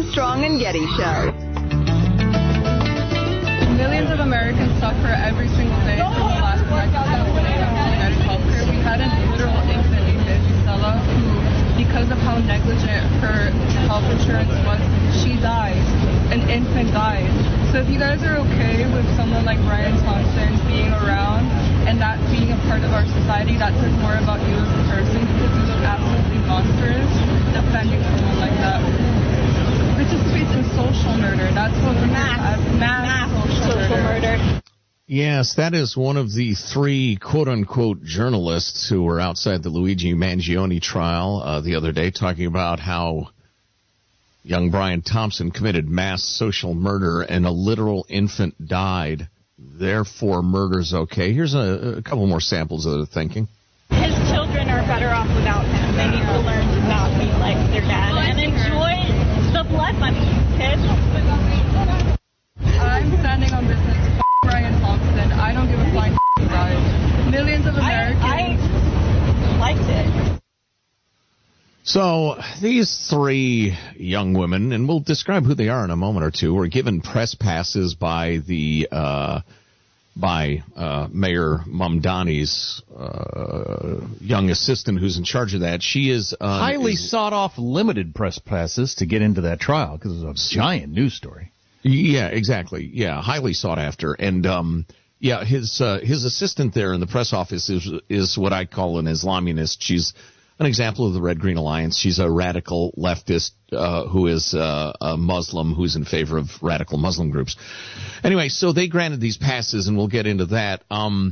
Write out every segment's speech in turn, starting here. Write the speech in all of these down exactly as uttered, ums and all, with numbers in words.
Armstrong and Getty Show. Millions of Americans suffer every single day from the last negligence when it comes to United Healthcare. We had a literal infant named Gisela who, because of how negligent her health insurance was, she died. An infant died. So if you guys are okay with someone like Brian Thompson being around and that being a part of our society, that says more about you as a person, because you look absolutely monstrous defending someone like that. Participates in social murder. That's what we're mass, mass, mass social, social murder. murder. Yes, that is one of the three quote-unquote journalists who were outside the Luigi Mangione trial uh, the other day talking about how young Brian Thompson committed mass social murder and a literal infant died. Therefore, murder's okay. Here's a, a couple more samples of their thinking. His children are better off without him. They need to learn to not be like their dad and enjoy the blood money, kids. I'm standing on business. F- Brian Thompson. I don't give a flying f- he died. Millions of Americans. I, I liked it. So these three young women, and we'll describe who they are in a moment or two, were given press passes by the uh, by uh, Mayor Mamdani's uh, young assistant, who's in charge of that. She is uh, highly is, sought-off limited press passes to get into that trial because it was a giant news story. Yeah, exactly. Yeah, highly sought after, and um, yeah, his uh, his assistant there in the press office is is what I call an Islamist. She's an example of the Red Green Alliance. She's a radical leftist uh, who is uh, a Muslim who's in favor of radical Muslim groups. Anyway, so they granted these passes, and we'll get into that. Um,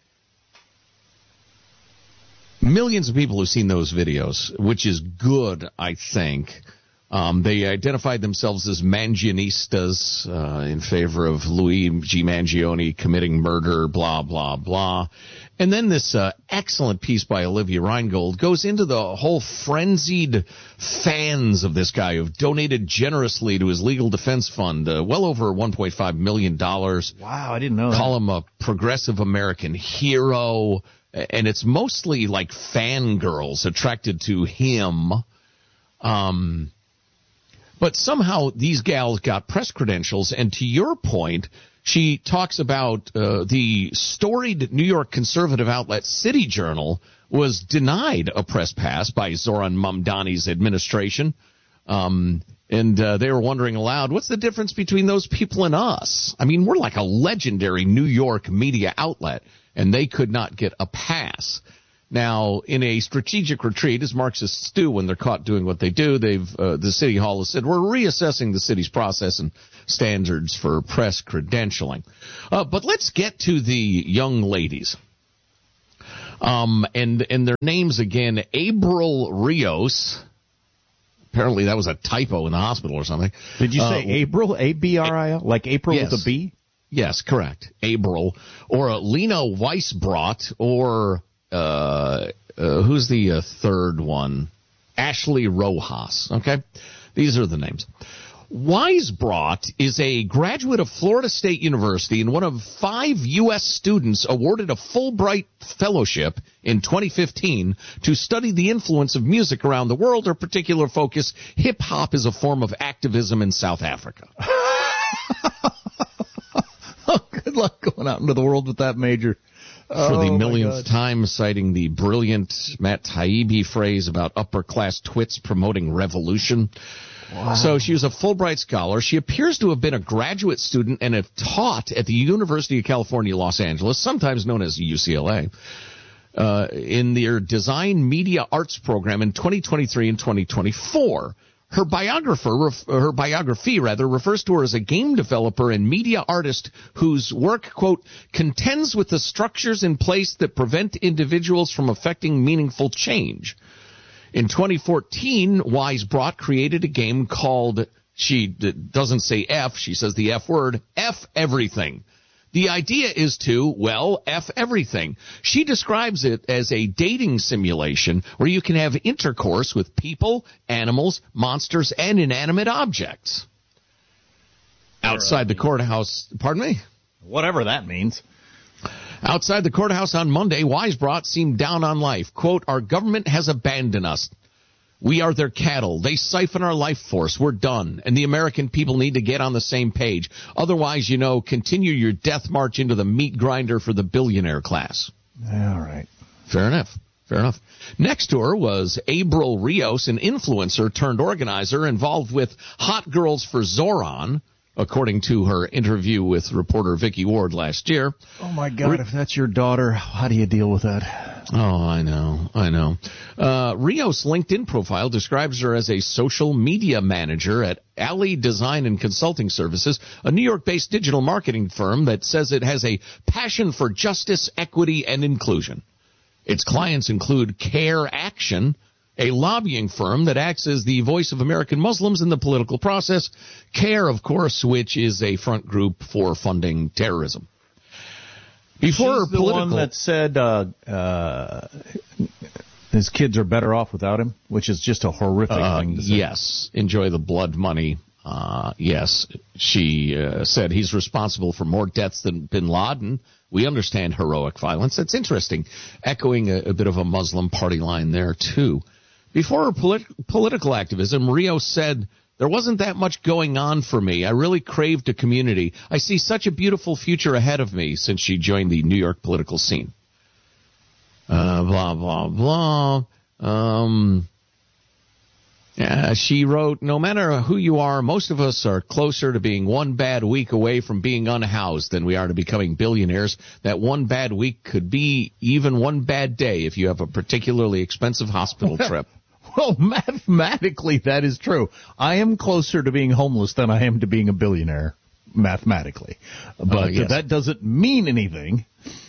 millions of people have seen those videos, which is good, I think. Um, they identified themselves as Mangionistas uh, in favor of Luigi Mangione committing murder, blah, blah, blah. And then this uh, excellent piece by Olivia Reingold goes into the whole frenzied fans of this guy who've donated generously to his legal defense fund, uh, well over one point five million dollars. Wow, I didn't know that. Call him a progressive American hero. And it's mostly like fangirls attracted to him. Um... But somehow these gals got press credentials, and to your point, she talks about uh, the storied New York conservative outlet City Journal was denied a press pass by Zoran Mamdani's administration. Um, and uh, they were wondering aloud, what's the difference between those people and us? I mean, we're like a legendary New York media outlet, and they could not get a pass. Now, in a strategic retreat, as Marxists do when they're caught doing what they do, they've uh, the City Hall has said, we're reassessing the city's process and standards for press credentialing. Uh, but let's get to the young ladies. Um, and, and their names again, Abril Rios. Apparently that was a typo in the hospital or something. Did you say uh, Abril? A B R I L? Like April yes. with a B? Yes, correct. Abril. Or uh, Lena Weisbrot, or... Uh, uh, who's the uh, third one? Ashley Rojas. Okay, these are the names. Weisbrot is a graduate of Florida State University and one of five U S students awarded a Fulbright Fellowship in twenty fifteen to study the influence of music around the world. Her particular focus, hip-hop is a form of activism in South Africa. Oh, good luck going out into the world with that major. For the oh millionth time, citing the brilliant Matt Taibbi phrase about upper-class twits promoting revolution. Wow. So she was a Fulbright scholar. She appears to have been a graduate student and have taught at the University of California, Los Angeles, sometimes known as U C L A, uh, in their Design Media Arts program in twenty twenty-three and twenty twenty-four. Her biographer, her biography rather, refers to her as a game developer and media artist whose work, quote, contends with the structures in place that prevent individuals from effecting meaningful change. In twenty fourteen, Weisbrot created a game called, she doesn't say F, she says the F word, F everything. The idea is to, well, F everything. She describes it as a dating simulation where you can have intercourse with people, animals, monsters, and inanimate objects. Outside the courthouse, pardon me? Whatever that means. Outside the courthouse on Monday, Weisbrot seemed down on life. Quote, our government has abandoned us. We are their cattle. They siphon our life force. We're done. And the American people need to get on the same page. Otherwise, you know, continue your death march into the meat grinder for the billionaire class. All right. Fair enough. Fair enough. Next to her was Abril Rios, an influencer turned organizer involved with Hot Girls for Zoran, according to her interview with reporter Vicky Ward last year. Oh, my God, if that's your daughter, how do you deal with that? Oh, I know, I know. Uh, Rios' LinkedIn profile describes her as a social media manager at Alley Design and Consulting Services, a New York-based digital marketing firm that says it has a passion for justice, equity, and inclusion. Its clients include CARE Action, a lobbying firm that acts as the voice of American Muslims in the political process. CARE, of course, which is a front group for funding terrorism. Before She's the political, one that said uh, uh, his kids are better off without him, which is just a horrific uh, thing to say. Yes, enjoy the blood money. Uh, yes, she uh, said he's responsible for more deaths than bin Laden. We understand heroic violence. That's interesting, echoing a, a bit of a Muslim party line there, too. Before her polit- political activism, Rio said, there wasn't that much going on for me. I really craved a community. I see such a beautiful future ahead of me since she joined the New York political scene. Uh, blah, blah, blah. Um, yeah, she wrote, no matter who you are, most of us are closer to being one bad week away from being unhoused than we are to becoming billionaires. That one bad week could be even one bad day if you have a particularly expensive hospital trip. Well, mathematically, that is true. I am closer to being homeless than I am to being a billionaire, mathematically. But uh, yes. that doesn't mean anything.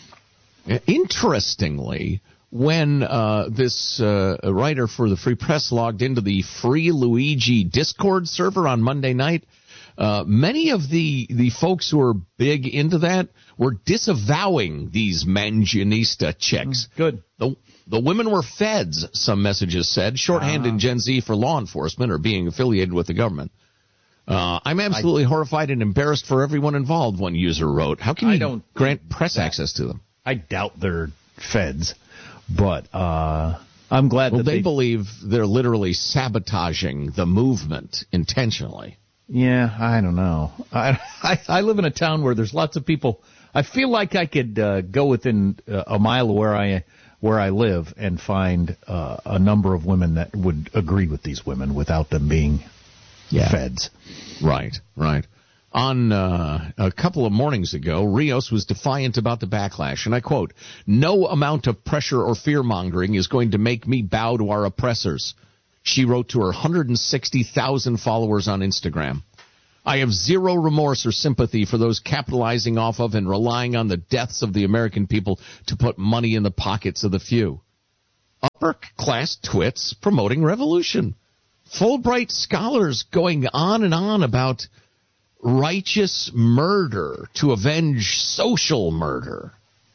Interestingly, when uh, this uh, writer for the Free Press logged into the Free Luigi Discord server on Monday night, uh, many of the, the folks who are big into that were disavowing these Manginista chicks. Good. The The women were feds, some messages said, shorthand in Gen Z for law enforcement or being affiliated with the government. Uh, I'm absolutely I, horrified and embarrassed for everyone involved, one user wrote. How can you I don't grant press that. access to them? I doubt they're feds, but uh, I'm glad well, that they, they believe they're literally sabotaging the movement intentionally. Yeah, I don't know. I, I, I live in a town where there's lots of people. I feel like I could uh, go within uh, a mile of where I where I live and find uh, a number of women that would agree with these women without them being yeah. feds. Right, right. On uh, a couple of mornings ago, Rios was defiant about the backlash, and I quote, "No amount of pressure or fear-mongering is going to make me bow to our oppressors," she wrote to her one hundred sixty thousand followers on Instagram. "I have zero remorse or sympathy for those capitalizing off of and relying on the deaths of the American people to put money in the pockets of the few." Upper-class twits promoting revolution. Fulbright scholars going on and on about righteous murder to avenge social murder.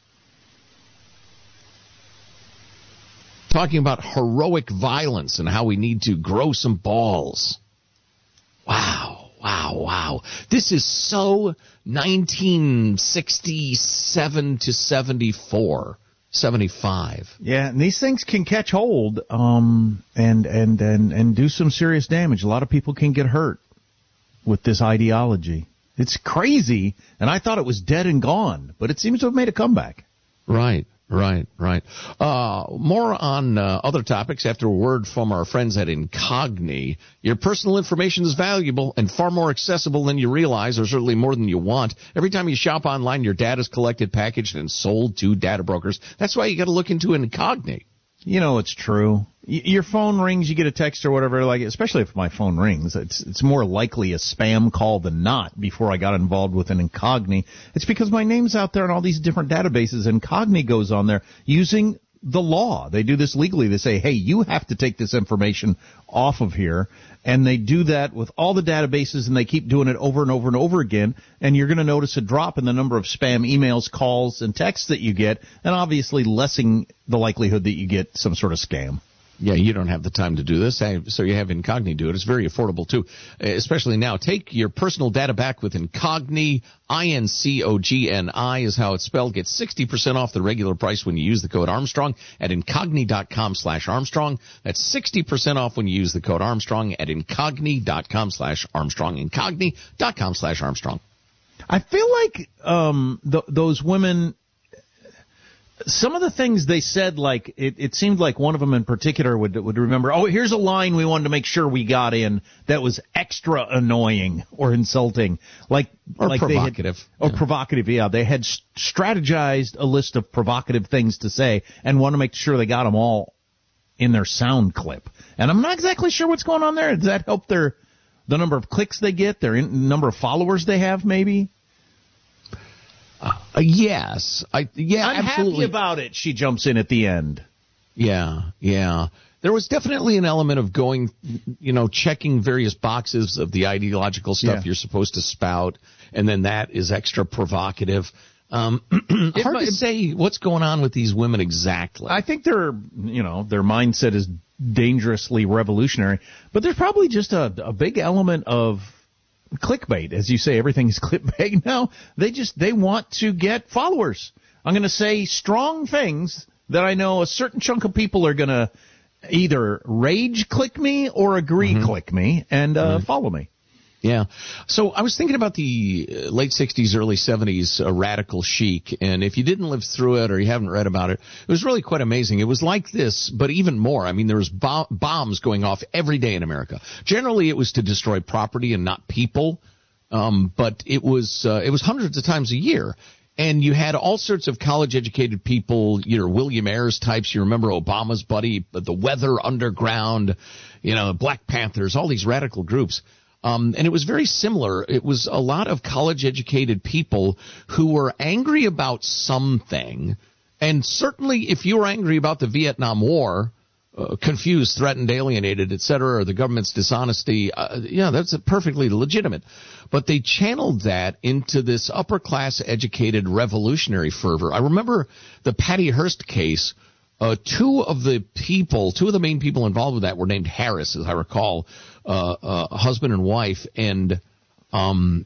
Talking about heroic violence and how we need to grow some balls. Wow, wow, wow. This is so nineteen sixty-seven to seventy-four, seventy-five. Yeah, and these things can catch hold um, and, and, and, and do some serious damage. A lot of people can get hurt with this ideology. It's crazy, and I thought it was dead and gone, but it seems to have made a comeback. Right. Right, right. Uh, more on uh, other topics after a word from our friends at Incogni. Your personal information is valuable and far more accessible than you realize, or certainly more than you want. Every time you shop online, your data is collected, packaged, and sold to data brokers. That's why you got to look into Incogni. You know, it's true. Y- your phone rings, you get a text or whatever, like, especially if my phone rings, it's it's more likely a spam call than not before I got involved with an Incogni. It's because my name's out there in all these different databases. Incogni goes on there using the law. They do this legally. They say, hey, you have to take this information off of here. And they do that with all the databases, and they keep doing it over and over and over again. And you're going to notice a drop in the number of spam emails, calls, and texts that you get, and obviously lessing the likelihood that you get some sort of scam. Yeah, you don't have the time to do this, so you have Incogni do it. It's very affordable, too, especially now. Take your personal data back with Incogni. I N C O G N I is how it's spelled. Get sixty percent off the regular price when you use the code Armstrong at Incogni.com slash Armstrong. That's sixty percent off when you use the code Armstrong at Incogni.com slash Armstrong. Incogni.com slash Armstrong. I feel like um, th- those women... Some of the things they said, like, it, it seemed like one of them in particular would would remember, oh, here's a line we wanted to make sure we got in that was extra annoying or insulting. Like, or like provocative. They had, or yeah. provocative, yeah. They had strategized a list of provocative things to say and want to make sure they got them all in their sound clip. And I'm not exactly sure what's going on there. Does that help their the number of clicks they get, their in, number of followers they have, maybe? Uh, yes, I yeah, I'm absolutely. happy about it. She jumps in at the end. Yeah, yeah. There was definitely an element of going, you know, checking various boxes of the ideological stuff yeah. you're supposed to spout, and then that is extra provocative. Um, hard might, to say what's going on with these women exactly. I think their, you know, their mindset is dangerously revolutionary, but there's probably just a, a big element of clickbait. As you say, everything's clickbait now. They just, they want to get followers. I'm going to say strong things that I know a certain chunk of people are going to either rage click me or agree mm-hmm. click me and uh, mm-hmm. follow me. Yeah. So I was thinking about the late sixties, early seventies uh, radical chic, and if you didn't live through it or you haven't read about it, it was really quite amazing. It was like this, but even more. I mean, there was bo- bombs going off every day in America. Generally, it was to destroy property and not people, um, but it was uh, it was hundreds of times a year. And you had all sorts of college-educated people, you know, William Ayers types. You remember Obama's buddy, the Weather Underground, you know, Black Panthers, all these radical groups. Um, and it was very similar. It was a lot of college-educated people who were angry about something. And certainly if you were angry about the Vietnam War, uh, confused, threatened, alienated, et cetera, or the government's dishonesty, uh, yeah, that's perfectly legitimate. But they channeled that into this upper-class educated revolutionary fervor. I remember the Patty Hearst case. Uh, two of the people, two of the main people involved with that were named Harris, as I recall, uh, uh, husband and wife, and um,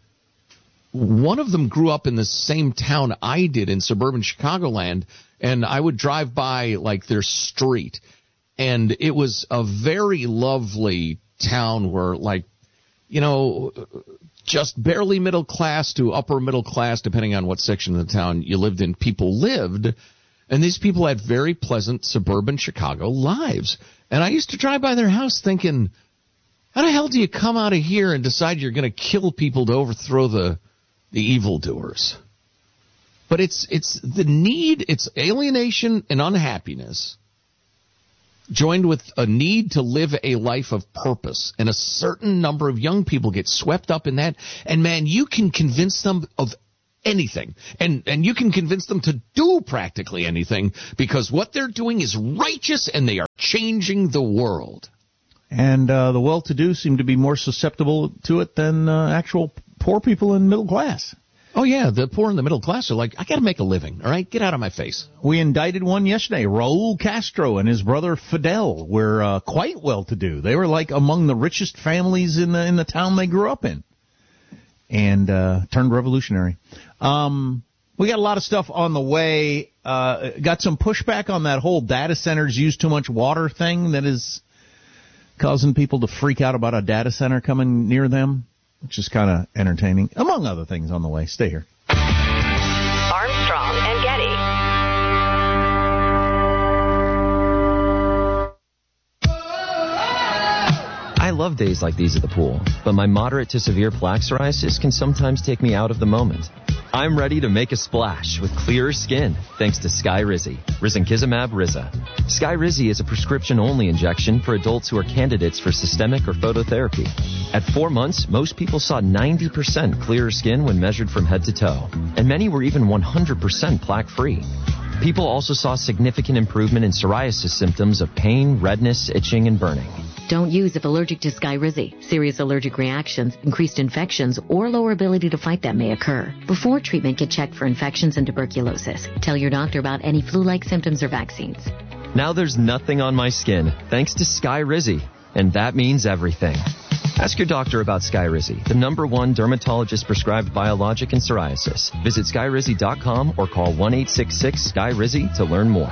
one of them grew up in the same town I did in suburban Chicagoland, and I would drive by, like, their street, and it was a very lovely town where, like, you know, just barely middle class to upper middle class, depending on what section of the town you lived in, people lived. And these people had very pleasant suburban Chicago lives. And I used to drive by their house thinking, how the hell do you come out of here and decide you're going to kill people to overthrow the the evildoers? But it's it's the need, it's alienation and unhappiness joined with a need to live a life of purpose. And a certain number of young people get swept up in that. And, man, you can convince them of anything. And and you can convince them to do practically anything because what they're doing is righteous and they are changing the world. And uh, the well-to-do seem to be more susceptible to it than uh, actual poor people in middle class. Oh, yeah, the poor and the middle class are like, I got to make a living, all right? Get out of my face. We indicted one yesterday. Raul Castro and his brother Fidel were uh, quite well-to-do. They were like among the richest families in the, in the town they grew up in. And uh, turned revolutionary. Um, we got a lot of stuff on the way. Uh, got some pushback on that whole data centers use too much water thing that is causing people to freak out about a data center coming near them, which is kind of entertaining, among other things on the way. Stay here. Armstrong and Getty. I love days like these at the pool, but my moderate to severe plaque psoriasis can sometimes take me out of the moment. I'm ready to make a splash with clearer skin thanks to Skyrizi, Risankizumab Riza. Skyrizi is a prescription-only injection for adults who are candidates for systemic or phototherapy. At four months, most people saw ninety percent clearer skin when measured from head to toe, and many were even one hundred percent plaque-free. People also saw significant improvement in psoriasis symptoms of pain, redness, itching, and burning. Don't use if allergic to Skyrizi. Serious allergic reactions, increased infections, or lower ability to fight them may occur. Before treatment, get checked for infections and tuberculosis. Tell your doctor about any flu-like symptoms or vaccines. Now there's nothing on my skin, thanks to Skyrizi. And that means everything. Ask your doctor about Skyrizi, the number one dermatologist-prescribed biologic in psoriasis. Visit skyrizi dot com or call one eight six six S K Y R I Z Y to learn more.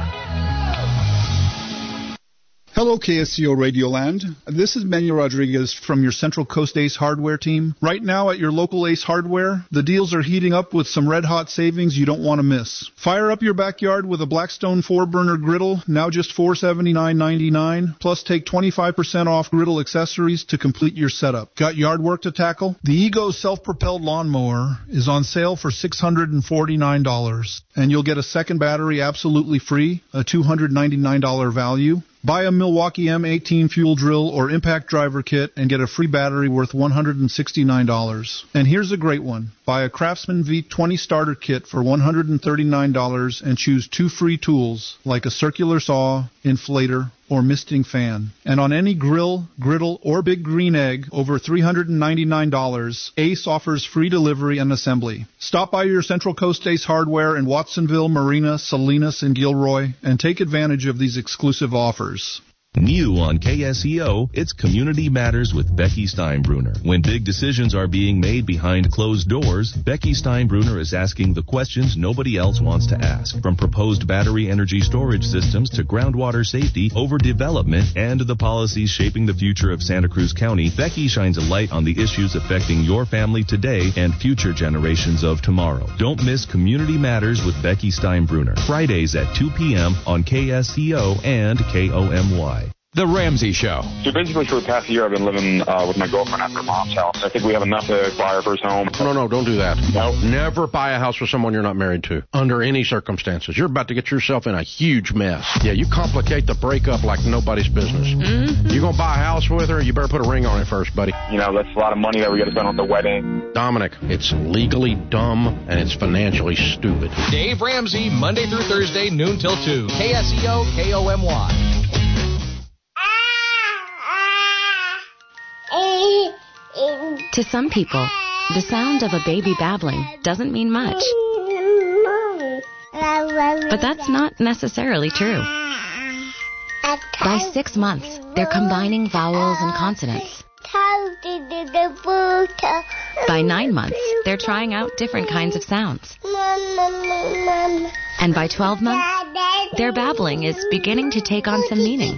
Hello, K S C O Radioland. This is Manuel Rodriguez from your Central Coast Ace Hardware team. Right now at your local Ace Hardware, the deals are heating up with some red-hot savings you don't want to miss. Fire up your backyard with a Blackstone four-burner griddle, now just four hundred seventy-nine ninety-nine, plus take twenty-five percent off griddle accessories to complete your setup. Got yard work to tackle? The Ego self-propelled lawnmower is on sale for six hundred forty-nine dollars, and you'll get a second battery absolutely free, a two hundred ninety-nine dollars value. Buy a Milwaukee M eighteen fuel drill or impact driver kit and get a free battery worth one hundred sixty-nine dollars. And here's a great one. Buy a Craftsman V twenty starter kit for one hundred thirty-nine dollars and choose two free tools like a circular saw, inflator, or misting fan. And on any grill, griddle, or big green egg over three hundred ninety-nine dollars, Ace offers free delivery and assembly. Stop by your Central Coast Ace Hardware in Watsonville, Marina, Salinas, and Gilroy and take advantage of these exclusive offers. New on K S E O, it's Community Matters with Becky Steinbruner. When big decisions are being made behind closed doors, Becky Steinbruner is asking the questions nobody else wants to ask. From proposed battery energy storage systems to groundwater safety, overdevelopment, and the policies shaping the future of Santa Cruz County, Becky shines a light on the issues affecting your family today and future generations of tomorrow. Don't miss Community Matters with Becky Steinbruner. Fridays at two p.m. on K S E O and K O M Y. The Ramsey Show. So basically for the past year I've been living uh, with my girlfriend at her mom's house. I think we have enough to buy our first home. No, no, don't do that. No. Never buy a house with someone you're not married to, under any circumstances. You're about to get yourself in a huge mess. Yeah, you complicate the breakup like nobody's business. Mm-hmm. You gonna buy a house with her, you better put a ring on it first, buddy. You know, that's a lot of money that we gotta spend on the wedding. Dominic, it's legally dumb and it's financially stupid. Dave Ramsey, Monday through Thursday, noon till two. K S E O, K O M Y. To some people, the sound of a baby babbling doesn't mean much. But that's not necessarily true. By six months, they're combining vowels and consonants. By nine months, they're trying out different kinds of sounds. And by twelve months, their babbling is beginning to take on some meaning.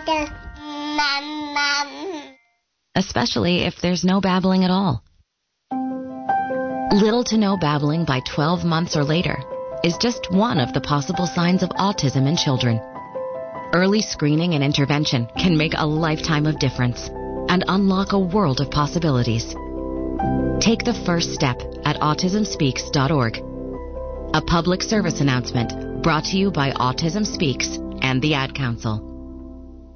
Especially if there's no babbling at all. Little to no babbling by twelve months or later is just one of the possible signs of autism in children. Early screening and intervention can make a lifetime of difference and unlock a world of possibilities. Take the first step at autism speaks dot org. A public service announcement brought to you by Autism Speaks and the Ad Council.